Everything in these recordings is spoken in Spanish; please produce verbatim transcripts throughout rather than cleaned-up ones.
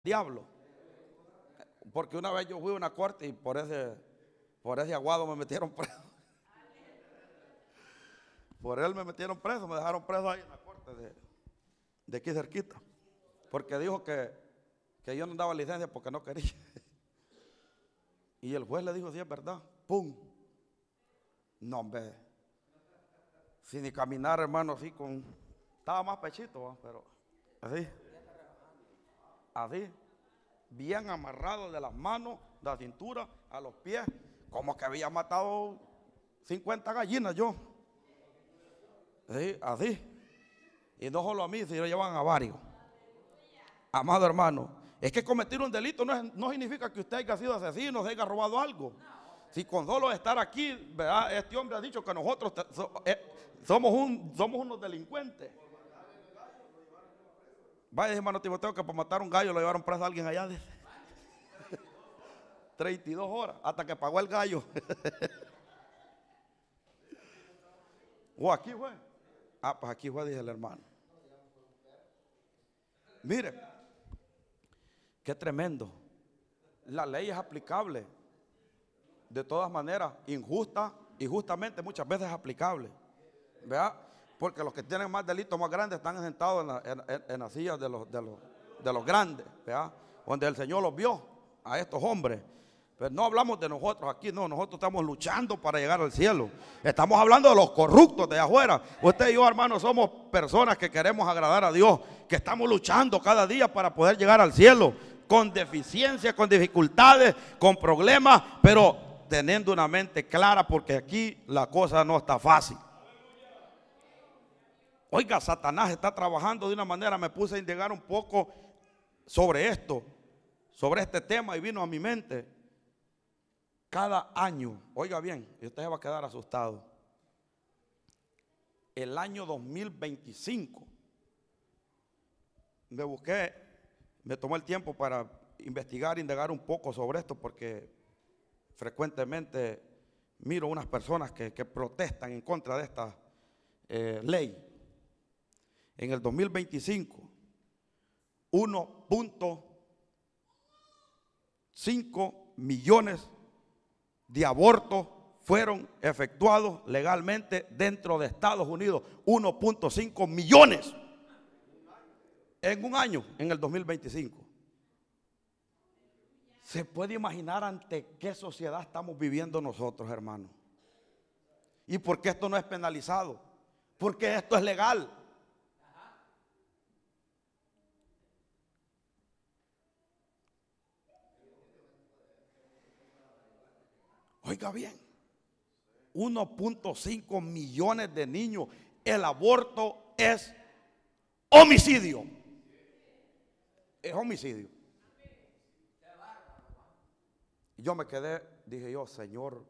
diablo. Porque una vez yo fui a una corte y por ese, por ese aguado me metieron preso. Por él me metieron preso, me dejaron preso ahí en la corte de, de aquí cerquita. Porque dijo que, que yo no daba licencia porque no quería. Y el juez le dijo, sí, es verdad. ¡Pum! No, hombre. Sin ni caminar, hermano, así con... Estaba más pechito, ¿no? Pero así. Así. Bien amarrado de las manos, de la cintura, a los pies. Como que había matado cincuenta gallinas yo. Sí, así. Y no solo a mí, sino llevan a varios. Amado hermano, es que cometer un delito no, es, no significa que usted haya sido asesino, se haya robado algo. Si con solo estar aquí, ¿verdad? Este hombre ha dicho que nosotros te, so, eh, somos, un, somos unos delincuentes. Vaya, hermano Timoteo, que por matar un gallo lo llevaron preso a alguien allá de treinta y dos horas, hasta que pagó el gallo. O aquí fue. Ah, pues aquí fue, dice el hermano. Mire, qué tremendo. La ley es aplicable. De todas maneras, injusta y justamente muchas veces aplicable. ¿Verdad? Porque los que tienen más delitos más grandes están sentados en, la, en, en, en las sillas de los, de, los, de los grandes. ¿Verdad? Donde el Señor los vio a estos hombres. Pero no hablamos de nosotros aquí, no, nosotros estamos luchando para llegar al cielo. Estamos hablando de los corruptos de afuera. Usted y yo, hermano, somos personas que queremos agradar a Dios, que estamos luchando cada día para poder llegar al cielo, con deficiencias, con dificultades, con problemas, pero teniendo una mente clara, porque aquí la cosa no está fácil. Oiga, Satanás está trabajando de una manera, me puse a indagar un poco sobre esto, sobre este tema, y vino a mi mente. Cada año, oiga bien, y usted se va a quedar asustado. El año dos mil veinticinco, me busqué, me tomó el tiempo para investigar, indagar un poco sobre esto, porque frecuentemente miro unas personas que, que protestan en contra de esta eh, ley. En el dos mil veinticinco, uno punto cinco millones de abortos fueron efectuados legalmente dentro de Estados Unidos. uno punto cinco millones en un año, en el dos mil veinticinco. ¿Se puede imaginar ante qué sociedad estamos viviendo nosotros, hermanos? ¿Y por qué esto no es penalizado? Porque esto es legal. Oiga bien, uno punto cinco millones de niños. El aborto es homicidio. Es homicidio. Yo me quedé, dije yo, Señor,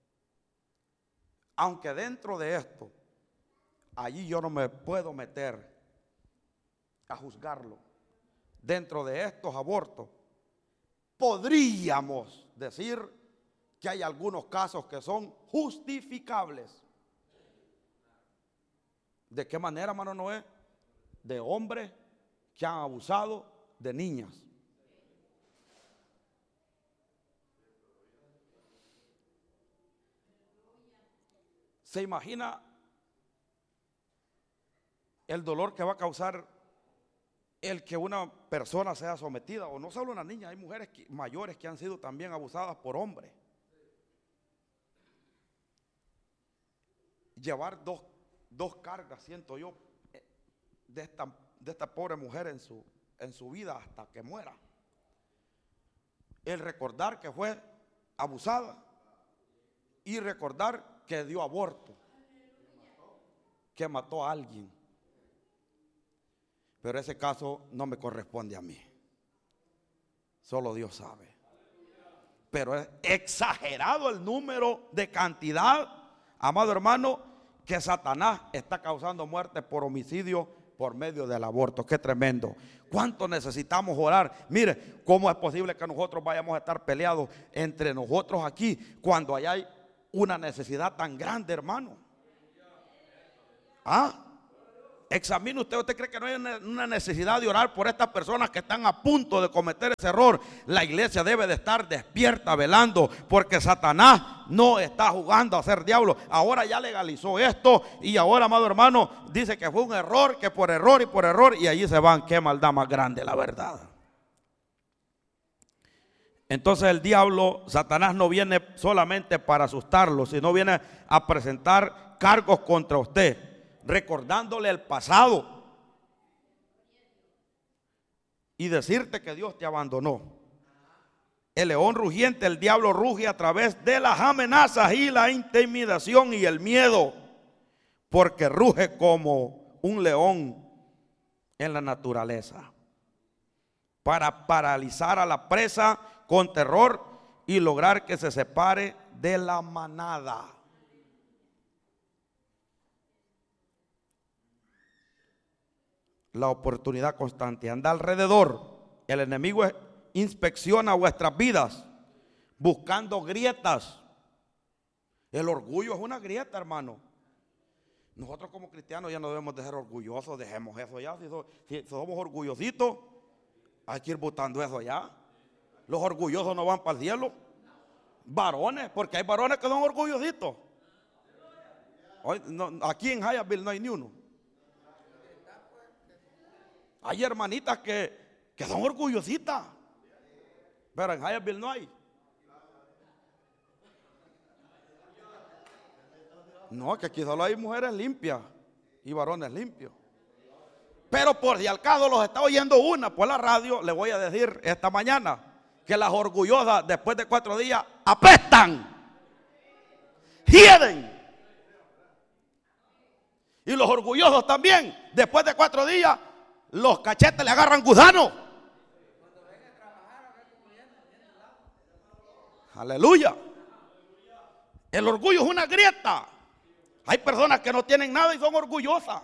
aunque dentro de esto, allí yo no me puedo meter a juzgarlo. Dentro de estos abortos, podríamos decir que hay algunos casos que son justificables. ¿De qué manera, hermano Noé? De hombres que han abusado de niñas. ¿Se imagina el dolor que va a causar el que una persona sea sometida? O no solo una niña, hay mujeres que, mayores que han sido también abusadas por hombres. Llevar dos, dos cargas, siento yo, de esta, de esta pobre mujer en su, en su vida hasta que muera. El recordar que fue abusada y recordar que dio aborto, que mató a alguien. Pero ese caso no me corresponde a mí. Solo Dios sabe. Pero es exagerado el número de cantidad, amado hermano, que Satanás está causando muerte por homicidio por medio del aborto. Qué tremendo. ¿Cuánto necesitamos orar? Mire, ¿cómo es posible que nosotros vayamos a estar peleados entre nosotros aquí cuando allá hay una necesidad tan grande, hermano? ¿Ah? Examine usted, ¿usted cree que no hay una, una necesidad de orar por estas personas que están a punto de cometer ese error? La iglesia debe de estar despierta, velando, porque Satanás no está jugando a ser diablo. Ahora ya legalizó esto y ahora, amado hermano, dice que fue un error, que por error y por error, y allí se van. Qué maldad más grande, la verdad. Entonces el diablo, Satanás, no viene solamente para asustarlo, sino viene a presentar cargos contra usted, recordándole el pasado y decirte que Dios te abandonó. El león rugiente, el diablo ruge a través de las amenazas y la intimidación y el miedo, porque ruge como un león en la naturaleza, para paralizar a la presa con terror y lograr que se separe de la manada. La oportunidad constante anda alrededor. El enemigo inspecciona vuestras vidas buscando grietas. El orgullo es una grieta, hermano. Nosotros como cristianos ya no debemos de ser orgullosos. Dejemos eso ya. Si, so, si somos orgullositos, hay que ir botando eso ya. Los orgullosos no van para el cielo. Varones, porque hay varones que son orgullositos. Hoy, no, aquí en Hyattsville no hay ni uno. Hay hermanitas que, que son orgullositas, pero en Hyattsville no hay. No, que aquí solo hay mujeres limpias y varones limpios. Pero por si al caso los está oyendo una por la radio, le voy a decir esta mañana que las orgullosas después de cuatro días apestan, hieden. Y los orgullosos también, después de cuatro días, los cachetes le agarran gusano. Aleluya. El orgullo es una grieta. Hay personas que no tienen nada y son orgullosas.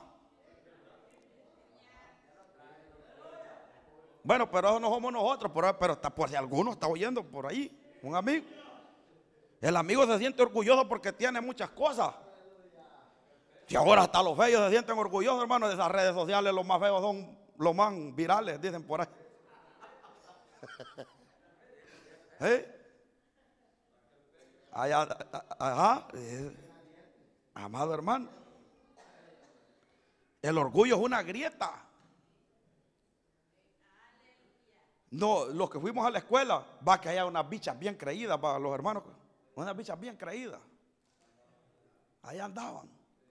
Bueno, pero eso no somos nosotros, pero, pero está, por si alguno está oyendo por ahí, un amigo. El amigo se siente orgulloso porque tiene muchas cosas. Y ahora hasta los feos se sienten orgullosos, hermano. De esas redes sociales los más feos son los más virales, dicen por ahí. ¿Eh? Allá, ajá. Eh, amado hermano, el orgullo es una grieta. No, los que fuimos a la escuela, va que haya unas bichas bien creídas para los hermanos, unas bichas bien creídas. Ahí andaban.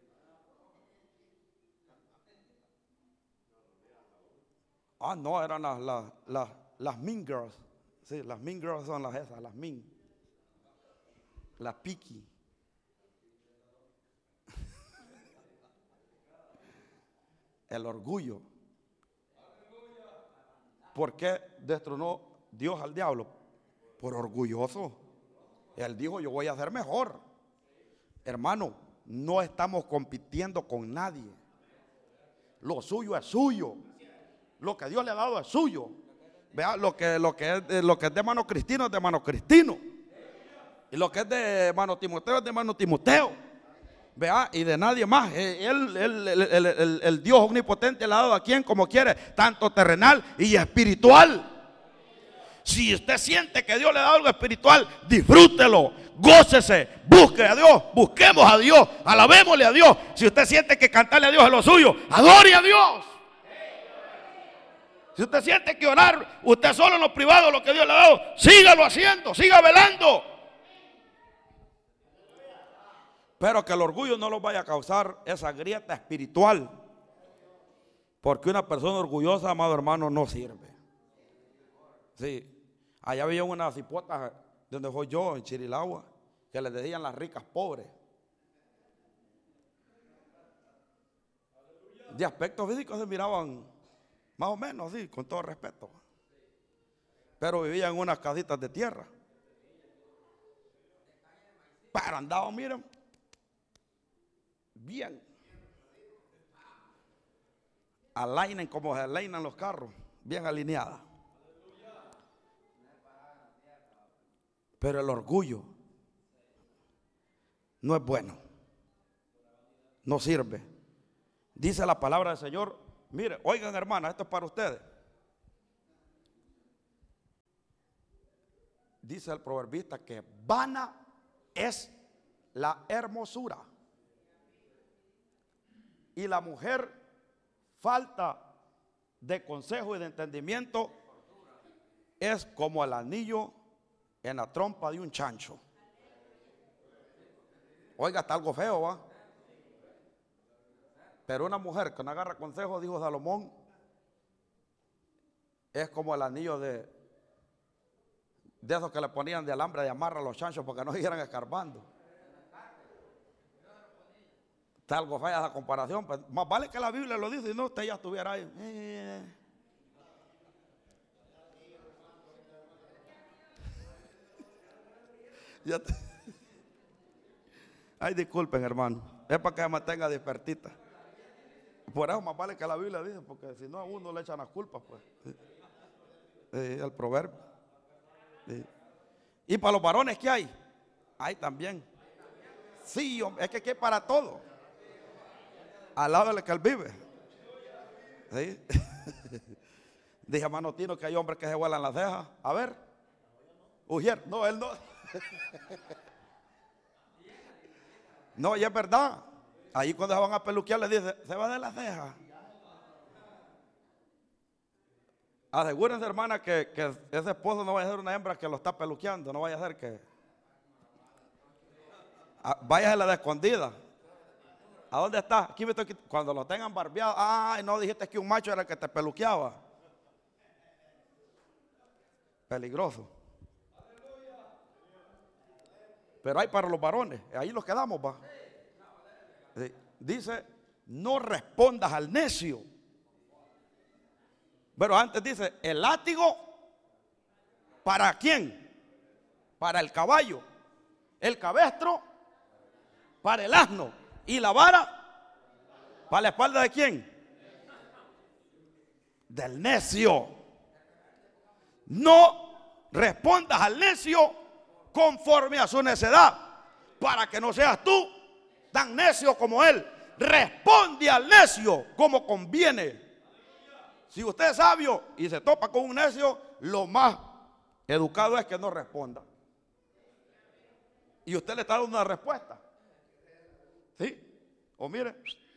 Ah, no, eran las, las, las, las mean girls. Sí, las mean girls son las esas, las mean. Las picky. El orgullo. ¿Por qué destronó Dios al diablo? Por orgulloso. Él dijo, yo voy a hacer mejor. Hermano, no estamos compitiendo con nadie. Lo suyo es suyo. Lo que Dios le ha dado es suyo. Vea, lo que, lo que, es, lo que es de hermano Cristino es de hermano Cristino. Y lo que es de hermano Timoteo es de hermano Timoteo. Vea, y de nadie más. Él, él, el, el, el, el Dios omnipotente le ha dado a quien como quiere, tanto terrenal y espiritual. Si usted siente que Dios le da algo espiritual, disfrútelo, gócese, busque a Dios, busquemos a Dios, alabémosle a Dios. Si usted siente que cantarle a Dios es lo suyo, adore a Dios. Si usted siente que orar usted solo en lo privado, lo que Dios le ha dado, sígalo haciendo, siga velando. Pero que el orgullo no lo vaya a causar esa grieta espiritual. Porque una persona orgullosa, amado hermano, no sirve. Sí, allá había una cipota donde fui yo, en Chirilagua, que les decían las ricas pobres. De aspecto físico se miraban más o menos así, con todo respeto. Pero vivían en unas casitas de tierra. Pero andaban, miren, bien. Alignen como se alignan los carros, bien alineadas. Pero el orgullo no es bueno, no sirve. Dice la palabra del Señor. Mire, oigan, hermanas, esto es para ustedes. Dice el proverbista que vana es la hermosura y la mujer falta de consejo y de entendimiento es como el anillo en la trompa de un chancho. Oiga, está algo feo, ¿va? Pero una mujer que no agarra consejo, dijo Salomón, es como el anillo de de esos que le ponían de alambre de amarra a los chanchos porque no siguieran escarbando. Está algo fea esa comparación, pues más vale que la Biblia lo dice y no usted ya estuviera ahí. Eh. Ya te... Ay, disculpen, hermano, es para que me mantenga despertita. Por eso más vale que la Biblia dice, porque si no a uno le echan las culpas, pues. Eh, el proverbio. Eh. Y para los varones, ¿qué hay? Hay también. Sí, es que aquí hay para todo. Al lado del que él vive. ¿Sí? Dije a Manotino que hay hombres que se vuelan las cejas. A ver. Ujier. No, él no. No, y es verdad. Ahí cuando se van a peluquear le dice, se va de las cejas. Asegúrense, hermana, que, que ese esposo no vaya a ser una hembra que lo está peluqueando. No vaya a ser que ah, vaya a la de escondida. ¿A dónde está? Aquí me estoy quit- Cuando lo tengan barbeado. Ay, no dijiste que un macho era el que te peluqueaba. Peligroso. Pero hay para los varones. Ahí los quedamos, va. Sí. Dice, no respondas al necio. Pero antes dice, el látigo, ¿para quién? Para el caballo. El cabestro, para el asno. Y la vara, ¿para la espalda de quién? Del necio. No respondas al necio conforme a su necedad, para que no seas tú tan necio como él. Responde al necio como conviene. Si usted es sabio y se topa con un necio, lo más educado es que no responda. Y usted le está dando una respuesta. ¿Sí? O mire.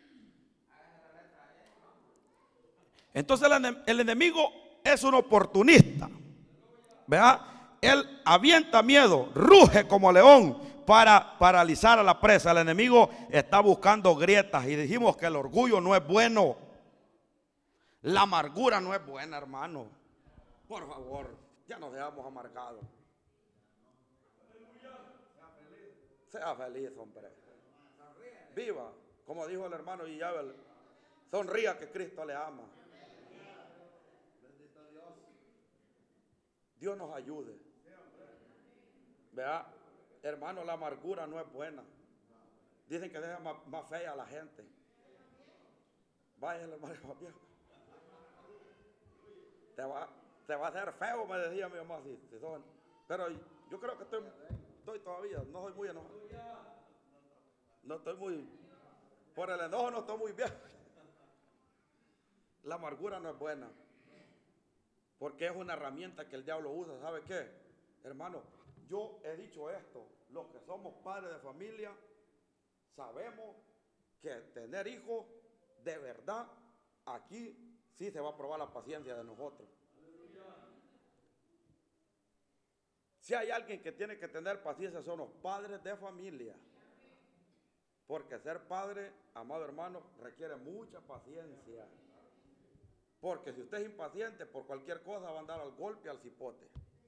Entonces el, el enemigo es un oportunista. ¿Verdad? Él avienta miedo, ruge como león para paralizar a la presa. El enemigo está buscando grietas y dijimos que el orgullo no es bueno. La amargura no es buena, hermano. Por favor, ya nos dejamos amargados. Sea feliz, hombre. Viva, como dijo el hermano Yabel, sonría que Cristo le ama. Dios nos ayude. Vea, hermano, la amargura no es buena. Dicen que deja más, más fea a la gente. Vaya, hermano, más viejo. Te va, te va a hacer feo, me decía mi mamá. Si, si son. Pero yo creo que estoy, estoy todavía, no soy muy enojado. No estoy muy, por el enojo no estoy muy bien. La amargura no es buena, porque es una herramienta que el diablo usa. ¿Sabe qué? Hermano, yo he dicho esto, los que somos padres de familia, sabemos que tener hijos, de verdad, aquí sí se va a probar la paciencia de nosotros. Si hay alguien que tiene que tener paciencia, son los padres de familia. Porque ser padre, amado hermano, requiere mucha paciencia. Porque si usted es impaciente, por cualquier cosa va a andar al golpe, al cipote.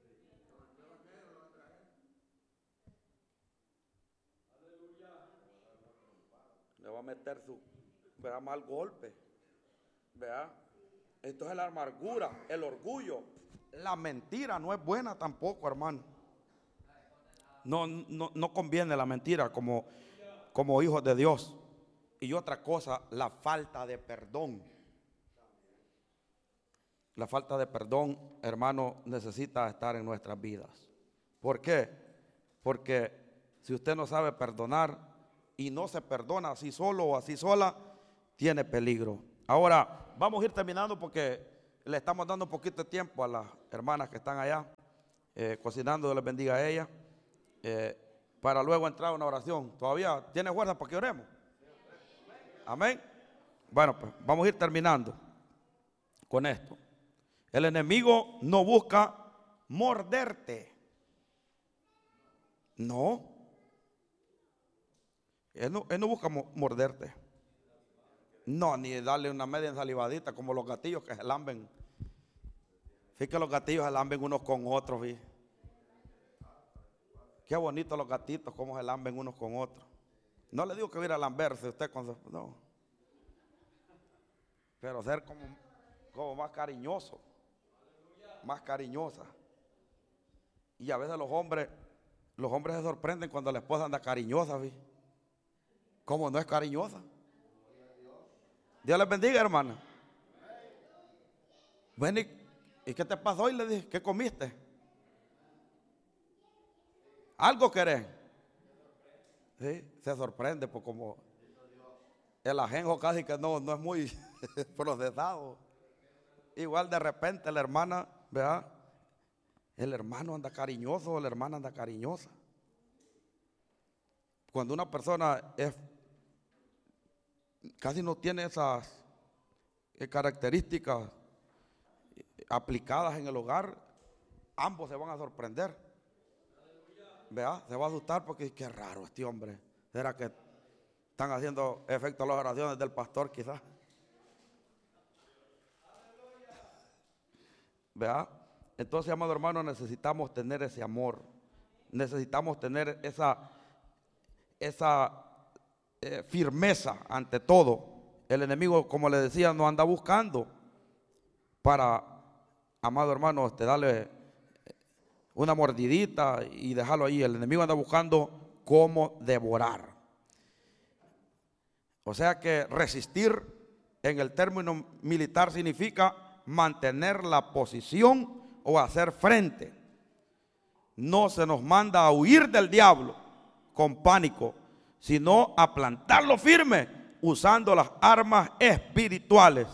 Le va a meter su, vea, mal golpe. Vea. Esto es la amargura, el orgullo. La mentira no es buena tampoco, hermano. No, no, no conviene la mentira como, como hijos de Dios. Y otra cosa, la falta de perdón. La falta de perdón, hermano, necesita estar en nuestras vidas. ¿Por qué? Porque si usted no sabe perdonar y no se perdona así solo o así sola, tiene peligro. Ahora, vamos a ir terminando porque le estamos dando un poquito de tiempo a las hermanas que están allá eh, cocinando. Dios les bendiga a ellas. Eh, para luego entrar a una oración. ¿Todavía tiene fuerza para que oremos? Amén. Bueno, pues vamos a ir terminando con esto. El enemigo no busca morderte. No. Él no, él no busca morderte. No, ni darle una media ensalivadita como los gatillos que se lamben. Fíjate que los gatillos se lamben unos con otros. ¿Sí? Qué bonito los gatitos, cómo se lamben unos con otros. No le digo que vaya a lamberse usted cuando... No. Pero ser como, como más cariñoso. Más cariñosa. Y a veces los hombres, los hombres se sorprenden cuando la esposa anda cariñosa. ¿Sí? ¿Cómo no es cariñosa? Dios les bendiga, hermana. Bueno, ¿y qué te pasó hoy? Le dije, ¿qué comiste? ¿Algo querés? Sí, se sorprende, pues como el ajenjo casi que no, no es muy procesado. Igual de repente la hermana, ¿verdad? El hermano anda cariñoso o la hermana anda cariñosa. Cuando una persona es, casi no tiene esas eh, características aplicadas en el hogar, ambos se van a sorprender. ¿Vea? Se va a asustar porque qué raro este hombre. ¿Será que están haciendo efecto las oraciones del pastor quizás? ¿Vea? Entonces, amados hermanos, necesitamos tener ese amor. Necesitamos tener esa, esa eh, firmeza ante todo. El enemigo, como le decía, no anda buscando para, amado hermano, este, darle una mordidita y dejarlo ahí. El enemigo anda buscando cómo devorar. O sea que resistir en el término militar significa mantener la posición o hacer frente. No se nos manda a huir del diablo con pánico, sino a plantarlo firme usando las armas espirituales.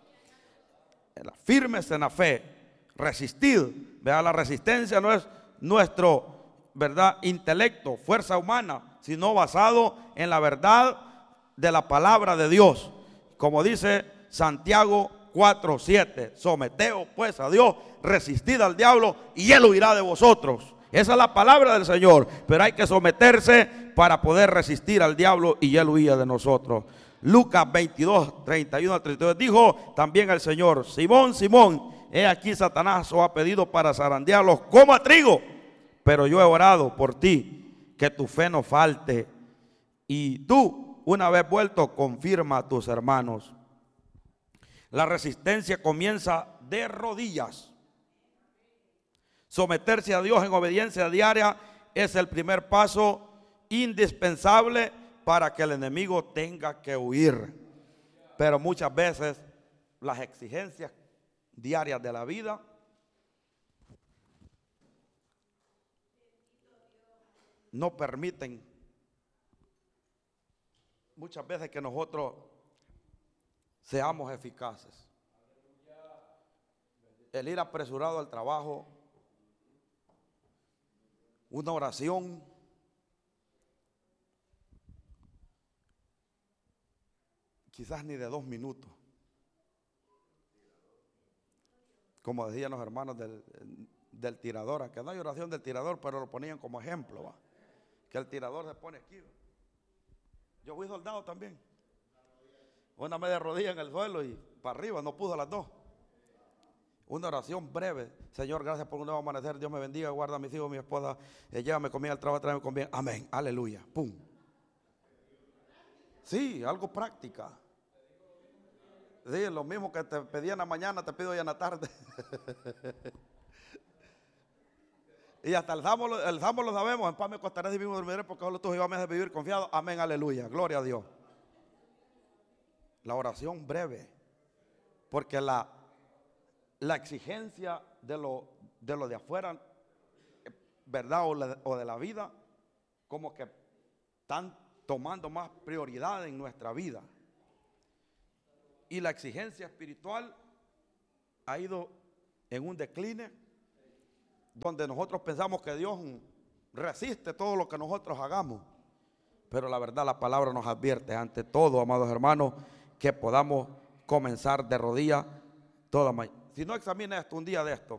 Firmes en la fe, resistir. Vea, la resistencia no es nuestro, ¿verdad?, intelecto, fuerza humana, sino basado en la verdad de la palabra de Dios. Como dice Santiago cuatro siete, someteos pues a Dios, resistid al diablo y él huirá de vosotros. Esa es la palabra del Señor, pero hay que someterse para poder resistir al diablo y él huía de nosotros. Lucas veintidós, treinta y uno al treinta y dos dijo también el Señor: Simón, Simón, he aquí Satanás os ha pedido para zarandearlos como a trigo, pero yo he orado por ti, que tu fe no falte, y tú, una vez vuelto, confirma a tus hermanos. La resistencia comienza de rodillas. Someterse a Dios en obediencia diaria es el primer paso indispensable para que el enemigo tenga que huir. Pero muchas veces las exigencias diarias de la vida no permiten muchas veces que nosotros seamos eficaces. El ir apresurado al trabajo, una oración, quizás ni de dos minutos. Como decían los hermanos del, del tirador, que no hay oración del tirador, pero lo ponían como ejemplo, ¿va? Que el tirador se pone aquí, ¿va? Yo fui soldado también. Una media rodilla en el suelo y para arriba, no pudo las dos. Una oración breve. Señor, gracias por un nuevo amanecer. Dios me bendiga, guarda a mis hijos, mi esposa. Eh, llévame conmigo al trabajo, tráeme con bien. Amén, aleluya, pum. Sí, algo práctica. Sí, lo mismo que te pedí en la mañana, te pido ya en la tarde. Y hasta el salmo, el salmo lo sabemos: en paz me acostaré y vivo dormiré, porque solo tú, Jehová, me haces vivir confiado. Amén, aleluya, gloria a Dios. La oración breve, porque la, la exigencia de lo, de lo de afuera, ¿verdad?, o, la, o de la vida, como que están tomando más prioridad en nuestra vida. y la exigencia espiritual ha ido en un decline, donde nosotros pensamos que Dios resiste todo lo que nosotros hagamos. Pero la verdad, la palabra nos advierte ante todo, amados hermanos, que podamos comenzar de rodillas toda mañana. Si no, examine esto un día de esto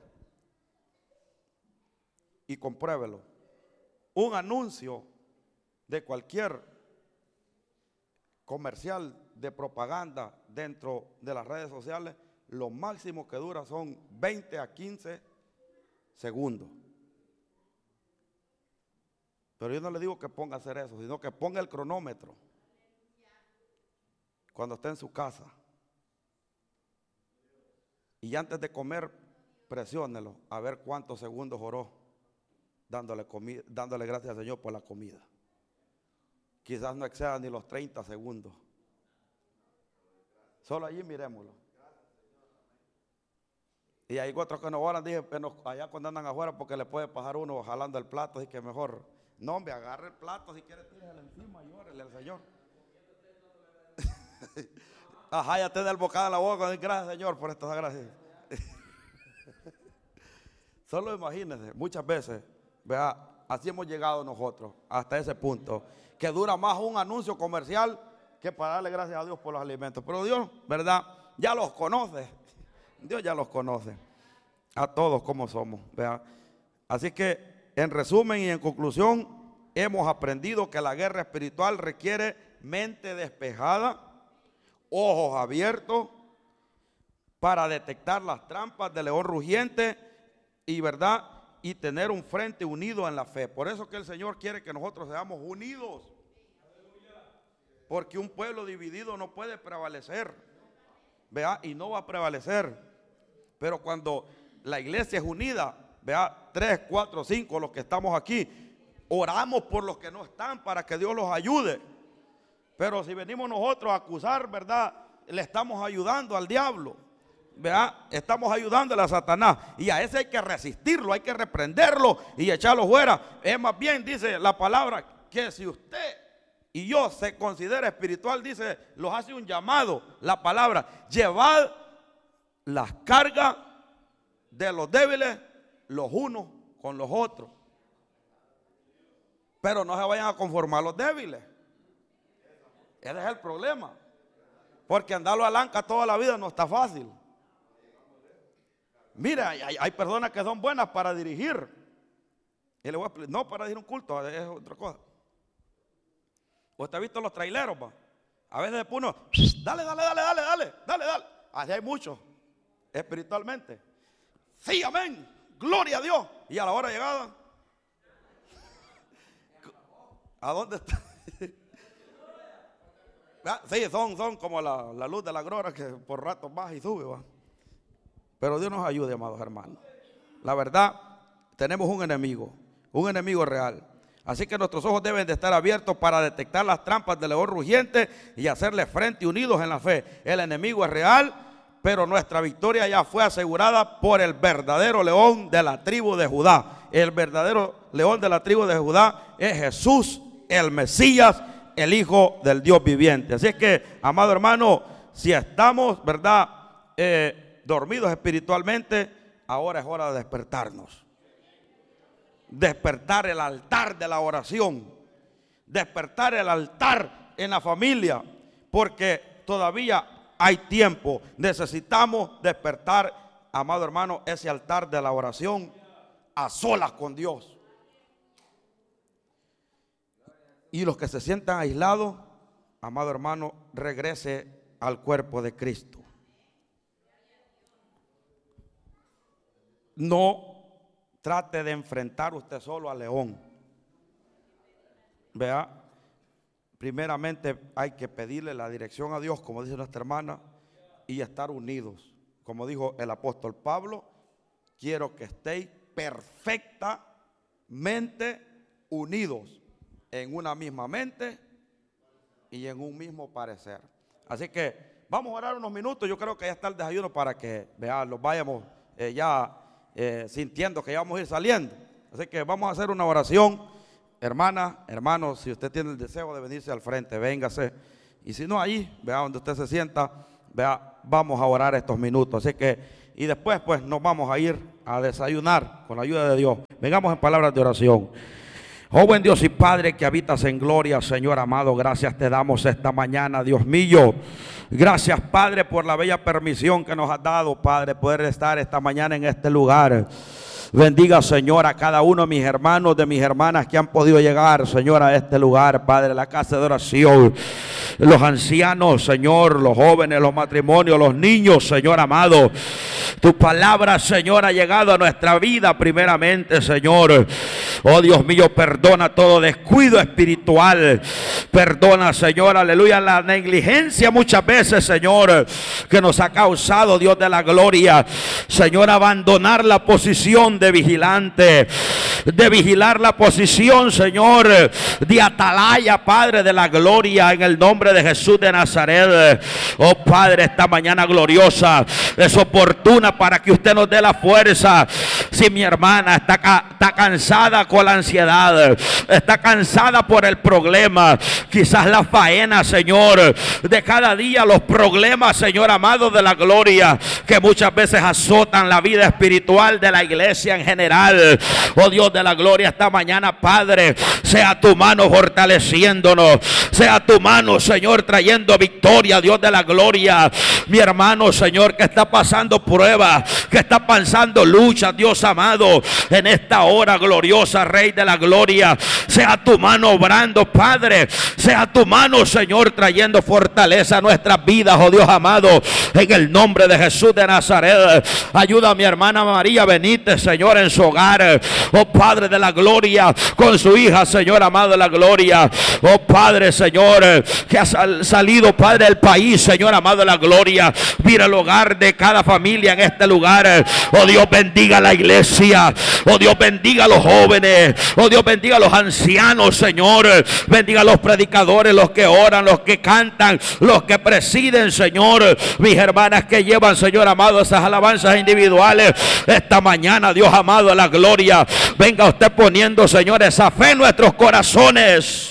y compruébelo. Un anuncio de cualquier comercial de propaganda dentro de las redes sociales, lo máximo que dura son veinte a quince segundos. Pero yo no le digo que ponga a hacer eso, sino que ponga el cronómetro cuando esté en su casa. Y antes de comer, presiónelo a ver cuántos segundos oró, dándole, comida, dándole gracias al Señor por la comida. Quizás no exceda ni los treinta segundos. Solo allí miremoslo. Y hay otros que no oran, dije, allá cuando andan afuera, porque le puede pasar uno jalando el plato, así que mejor, no, hombre, agarre el plato, si quiere tírale encima y órale al Señor. Ajá, ya te da el bocado en la boca, gracias Señor por estas gracias. Solo imagínense, muchas veces, vea, así hemos llegado nosotros, hasta ese punto, que dura más un anuncio comercial que para darle gracias a Dios por los alimentos. Pero Dios, ¿verdad? Ya los conoce. Dios ya los conoce. A todos como somos, ¿verdad? Así que, en resumen y en conclusión, hemos aprendido que la guerra espiritual requiere mente despejada, ojos abiertos para detectar las trampas del león rugiente y, ¿verdad?, y tener un frente unido en la fe. Por eso que el Señor quiere que nosotros seamos unidos, porque un pueblo dividido no puede prevalecer, vea, y no va a prevalecer. Pero cuando la iglesia es unida, vea, tres, cuatro, cinco, los que estamos aquí, oramos por los que no están para que Dios los ayude. Pero si venimos nosotros a acusar, ¿verdad?, le estamos ayudando al diablo, ¿verdad? Estamos ayudándole a Satanás, y a ese hay que resistirlo, hay que reprenderlo y echarlo fuera. Es más bien, dice la palabra, que si usted y yo se considera espiritual, dice, los hace un llamado, la palabra, llevad las cargas de los débiles los unos con los otros. Pero no se vayan a conformar los débiles. Ese es el problema, porque andarlo a lanca toda la vida no está fácil. Mira, hay, hay personas que son buenas para dirigir, y le voy a explicar, no para dirigir un culto, es otra cosa. ¿Usted ha visto los traileros, pa? A veces uno, dale, dale, dale, dale, dale, dale, dale. Así hay muchos, espiritualmente. Sí, amén, gloria a Dios. Y a la hora llegada, ¿a dónde está? Sí, son, son como la, la luz de la aurora que por rato baja y sube, va. Pero Dios nos ayude, amados hermanos. La verdad, tenemos un enemigo, un enemigo real. Así que nuestros ojos deben de estar abiertos para detectar las trampas del león rugiente y hacerle frente unidos en la fe. El enemigo es real, pero nuestra victoria ya fue asegurada por el verdadero león de la tribu de Judá. El verdadero león de la tribu de Judá es Jesús, el Mesías, el Hijo del Dios viviente. Así es que, amado hermano, si estamos, ¿verdad?, eh, dormidos espiritualmente, ahora es hora de despertarnos. Despertar el altar de la oración, despertar el altar en la familia, porque todavía hay tiempo. Necesitamos despertar, amado hermano, ese altar de la oración a solas con Dios. Y los que se sientan aislados, amado hermano, regrese al cuerpo de Cristo. No trate de enfrentar usted solo al león. Vea, primeramente hay que pedirle la dirección a Dios, como dice nuestra hermana, y estar unidos. Como dijo el apóstol Pablo, quiero que estéis perfectamente unidos en una misma mente y en un mismo parecer. Así que vamos a orar unos minutos. Yo creo que ya está el desayuno para que, vea, los vayamos eh, ya Eh, sintiendo que ya vamos a ir saliendo. Así que vamos a hacer una oración. Hermana, hermanos, si usted tiene el deseo de venirse al frente, véngase. Y si no, ahí, vea donde usted se sienta, Vea, vamos a orar estos minutos. Así que, y después pues nos vamos a ir a desayunar con la ayuda de Dios. Vengamos en palabras de oración. Oh buen Dios y Padre que habitas en gloria, Señor amado, gracias te damos esta mañana, Dios mío. Gracias, Padre, por la bella permisión que nos has dado, Padre, poder estar esta mañana en este lugar. Bendiga, Señor, a cada uno de mis hermanos, de mis hermanas que han podido llegar, Señor, a este lugar, Padre, la casa de oración. Los ancianos, Señor, los jóvenes, los matrimonios, los niños, Señor amado. Tu palabra, Señor, ha llegado a nuestra vida primeramente, Señor. Oh Dios mío, perdona todo descuido espiritual. Perdona, Señor, aleluya, la negligencia muchas veces, Señor, que nos ha causado, Dios de la gloria, Señor, abandonar la posición de vigilante, de vigilar la posición, Señor, de atalaya, Padre de la gloria, en el nombre de Jesús de Nazaret. Oh Padre, esta mañana gloriosa es oportuna para que usted nos dé la fuerza. Si mi hermana está, está cansada con la ansiedad, está cansada por el problema, quizás la faena, Señor, de cada día, los problemas, Señor amado de la gloria, que muchas veces azotan la vida espiritual de la iglesia en general. Oh Dios de la gloria, esta mañana, Padre, sea tu mano fortaleciéndonos, sea tu mano, Señor, trayendo victoria, Dios de la gloria. Mi hermano, Señor, que está pasando pruebas, que está pasando lucha, Dios amado, en esta hora gloriosa, Rey de la gloria, sea tu mano obrando, Padre, sea tu mano, Señor, trayendo fortaleza a nuestras vidas, oh Dios amado, en el nombre de Jesús de Nazaret. Ayuda a mi hermana María Benítez, Señor, en su hogar, oh Padre de la gloria, con su hija, Señor amado de la gloria. Oh Padre, Señor, que ha sal salido, Padre, del país, Señor amado de la gloria. Mira el hogar de cada familia en este lugar. Oh Dios, bendiga la iglesia. Oh Dios, bendiga a los jóvenes. Oh Dios, bendiga a los ancianos, Señor. Bendiga a los predicadores, los que oran, los que cantan, los que presiden, Señor. Mis hermanas que llevan, Señor amado, esas alabanzas individuales esta mañana, Dios amado de la gloria. Venga usted poniendo, Señor, esa fe en nuestros corazones.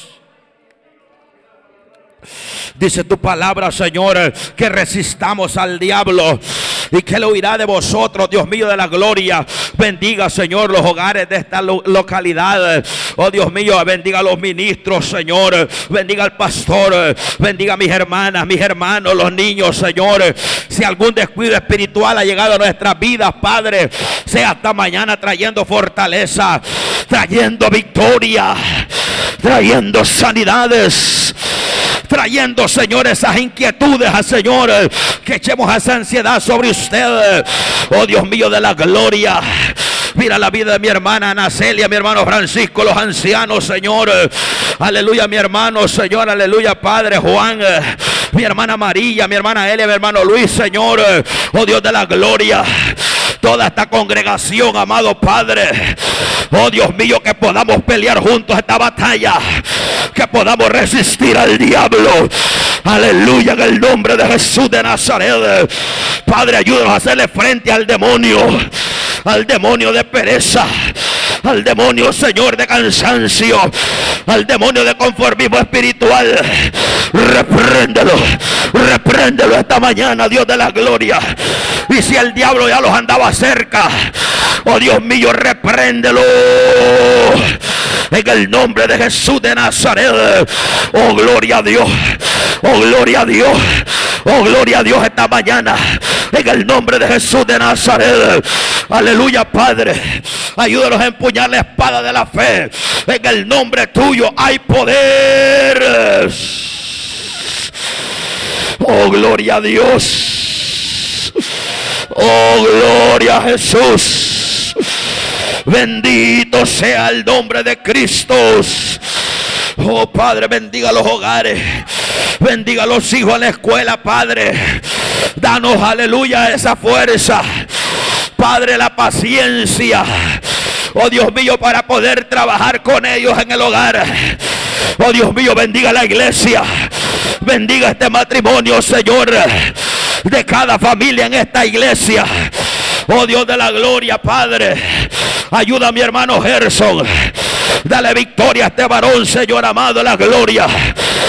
Dice tu palabra, Señor, que resistamos al diablo y que él huirá de vosotros, Dios mío de la gloria. Bendiga, Señor, los hogares de esta lo localidad. Oh Dios mío, bendiga a los ministros, Señor. Bendiga al pastor. Bendiga a mis hermanas, mis hermanos, los niños, Señor. Si algún descuido espiritual ha llegado a nuestras vidas, Padre, sea hasta mañana trayendo fortaleza, trayendo victoria, trayendo sanidades, trayendo, Señor, esas inquietudes al Señor, que echemos esa ansiedad sobre usted. Oh Dios mío de la gloria, mira la vida de mi hermana Ana Celia, mi hermano Francisco, los ancianos, Señor, aleluya, mi hermano, Señor, aleluya, Padre Juan, mi hermana María, mi hermana Elia, mi hermano Luis, Señor, oh Dios de la gloria, toda esta congregación, amado Padre, oh Dios mío, que podamos pelear juntos esta batalla, que podamos resistir al diablo, aleluya, en el nombre de Jesús de Nazaret. Padre, ayúdanos a hacerle frente al demonio, al demonio de pereza, al demonio, Señor, de cansancio, al demonio de conformismo espiritual. Repréndelo, repréndelo esta mañana, Dios de la gloria. Y si el diablo ya los andaba cerca, oh Dios mío, repréndelo en el nombre de Jesús de Nazaret. Oh gloria a Dios, oh gloria a Dios, oh gloria a Dios esta mañana en el nombre de Jesús de Nazaret. Aleluya, Padre, ayúdanos a empuñar la espada de la fe. En el nombre tuyo hay poder. Oh gloria a Dios, oh gloria a Jesús. Bendito sea el nombre de Cristo. Oh Padre, bendiga los hogares, bendiga a los hijos en la escuela, Padre. Danos, aleluya, esa fuerza, Padre, la paciencia, oh Dios mío, para poder trabajar con ellos en el hogar. Oh Dios mío, bendiga la iglesia, bendiga este matrimonio, Señor, de cada familia en esta iglesia. Oh Dios de la gloria, Padre, ayuda a mi hermano Gerson. Dale victoria a este varón, Señor amado de la gloria.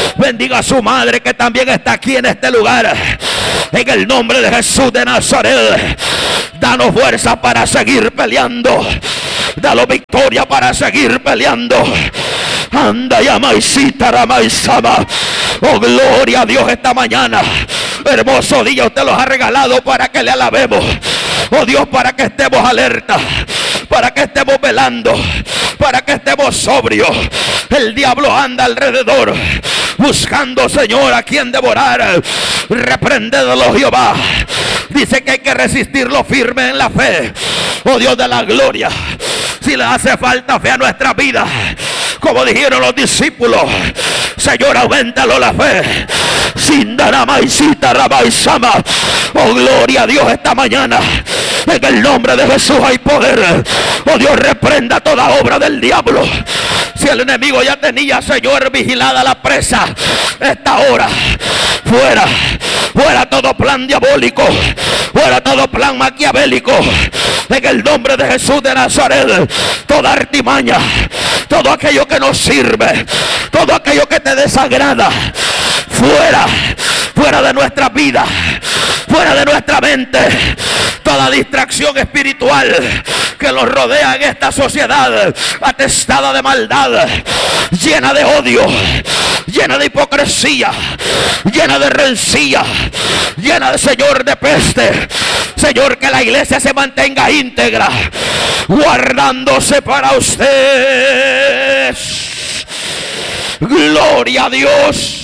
Bendiga a su madre que también está aquí en este lugar. En el nombre de Jesús de Nazaret, danos fuerza para seguir peleando. Danos victoria para seguir peleando. Anda y amaisita ramaisama. Oh, gloria a Dios esta mañana. Hermoso día usted los ha regalado para que le alabemos. Oh Dios, para que estemos alerta, para que estemos velando, para que estemos sobrios. El diablo anda alrededor buscando, Señor, a quien devorar. Reprendedlo, Jehová. Dice que hay que resistirlo firme en la fe. Oh Dios de la gloria, si le hace falta fe a nuestra vida, como dijeron los discípulos, Señor, aumentalo la fe. Sin daramaisita rabaisama. Oh, gloria a Dios esta mañana. En el nombre de Jesús hay poder. Oh Dios, reprenda toda obra del diablo. Si el enemigo ya tenía, Señor, vigilada la presa, esta hora, fuera, fuera todo plan diabólico, fuera todo plan maquiavélico. En el nombre de Jesús de Nazaret, toda artimaña, todo aquello que no sirve, todo aquello que te desagrada, fuera, fuera de nuestra vida, fuera de nuestra mente. Toda distracción espiritual que nos rodea en esta sociedad atestada de maldad, llena de odio, llena de hipocresía, llena de rencilla, llena de, Señor, de peste. Señor, que la iglesia se mantenga íntegra, guardándose para usted. Gloria a Dios.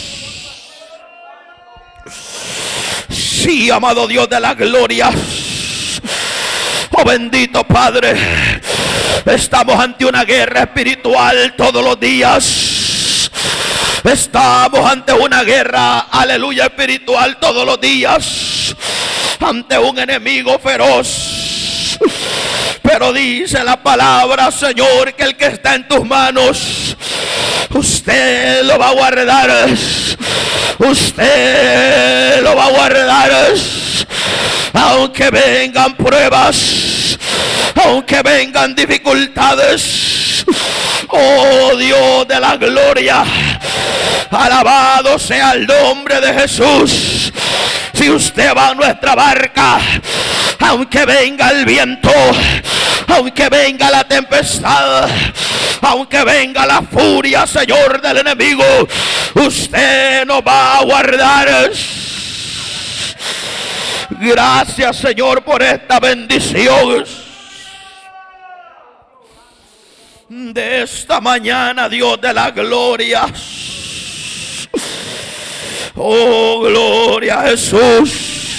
Sí, amado Dios de la gloria. Oh, bendito Padre, estamos ante una guerra espiritual todos los días. Estamos ante una guerra, aleluya, espiritual todos los días, ante un enemigo feroz. Pero dice la palabra, Señor, que el que está en tus manos, usted lo va a guardar. Usted lo va a guardar. Aunque vengan pruebas, aunque vengan dificultades. Oh Dios de la gloria, alabado sea el nombre de Jesús. Si usted va a nuestra barca, aunque venga el viento, aunque venga la tempestad, aunque venga la furia, Señor, del enemigo, usted nos va a guardar. Gracias, Señor, por esta bendición de esta mañana, Dios de la gloria. Oh, gloria a Jesús.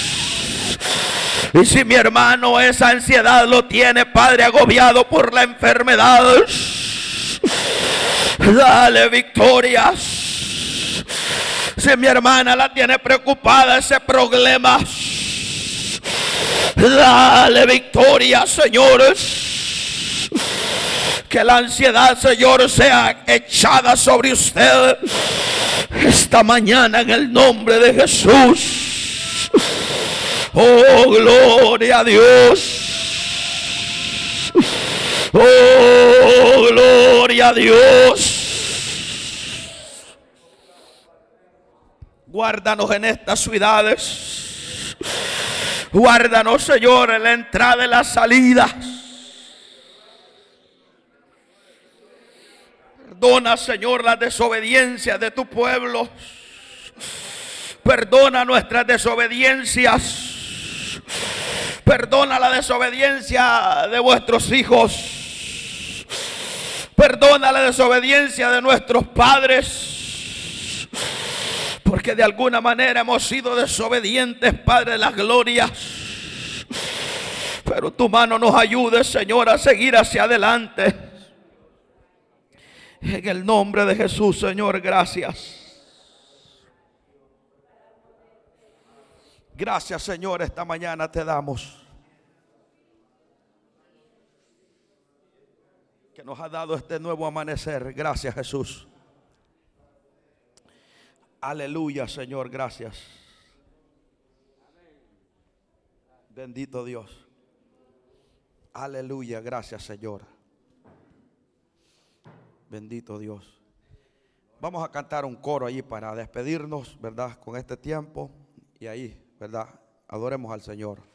Y si mi hermano esa ansiedad lo tiene, Padre, agobiado por la enfermedad, dale victorias. Si mi hermana la tiene preocupada ese problema, dale victoria, señores. Que la ansiedad, Señor, sea echada sobre usted esta mañana en el nombre de Jesús. Oh, gloria a Dios. Oh, gloria a Dios. Guárdanos en estas ciudades. Guárdanos, Señor, en la entrada y la salida. Perdona, Señor, las desobediencias de tu pueblo. Perdona nuestras desobediencias. Perdona la desobediencia de vuestros hijos. Perdona la desobediencia de nuestros padres. Porque de alguna manera hemos sido desobedientes, Padre de las glorias. Pero tu mano nos ayude, Señor, a seguir hacia adelante. En el nombre de Jesús, Señor, gracias. Gracias, Señor, esta mañana te damos. Que nos ha dado este nuevo amanecer. Gracias, Jesús. Aleluya, Señor, gracias. Bendito Dios. Aleluya, gracias, Señor. Bendito Dios. vamos a cantar un coro allí para despedirnos, ¿verdad? Con este tiempo. Y ahí, ¿verdad? Adoremos al Señor.